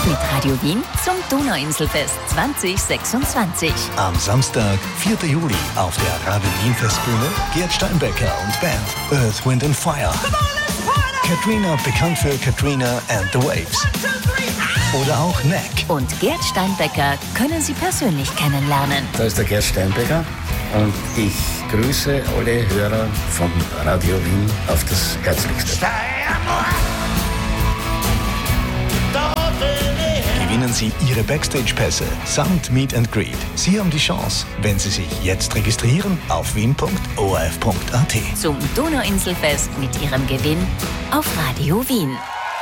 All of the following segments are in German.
mit Radio Wien zum Donauinselfest 2026. Am Samstag, 4. Juli, auf der Radio Wien Festbühne Gerd Steinbecker und Band Earth, Wind and Fire. Katrina, bekannt für Katrina and the Waves. Oder auch Neck. Und Gerd Steinbecker können Sie persönlich kennenlernen. Da ist der Gerd Steinbecker und ich grüße alle Hörer von Radio Wien auf das Herzlichste. Gewinnen Sie Ihre Backstage-Pässe samt Meet and Greet. Sie haben die Chance, wenn Sie sich jetzt registrieren auf wien.orf.at. Zum Donauinselfest mit Ihrem Gewinn auf Radio Wien.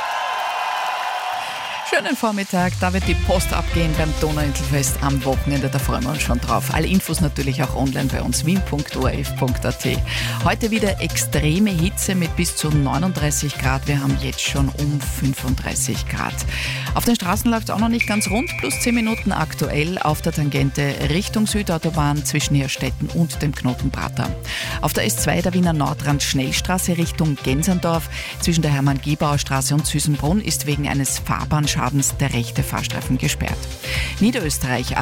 Schönen Vormittag, da wird die Post abgehen beim Donauinselfest am Wochenende, da freuen wir uns schon drauf. Alle Infos natürlich auch online bei uns, wien.orf.at. Heute wieder extreme Hitze mit bis zu 39 Grad, wir haben jetzt schon um 35 Grad. Auf den Straßen läuft es auch noch nicht ganz rund, plus 10 Minuten aktuell auf der Tangente Richtung Südautobahn zwischen Herstetten und dem Knoten Prater. Auf der S2 der Wiener Nordrand Schnellstraße Richtung Gensandorf zwischen der Hermann-Gebauer Straße und Süßenbrunn ist wegen eines Fahrbahnschadens der rechte Fahrstreifen gesperrt. Niederösterreich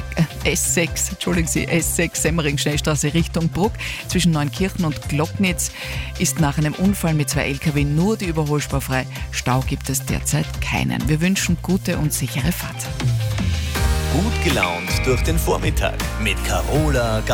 S6 Semmering Schnellstraße Richtung Bruck zwischen Neunkirchen und Glocknitz ist nach einem Unfall mit 2 LKW nur die Überholspur frei. Stau gibt es derzeit keinen. Wir wünschen gute und sichere Fahrt. Gut gelaunt durch den Vormittag mit Carola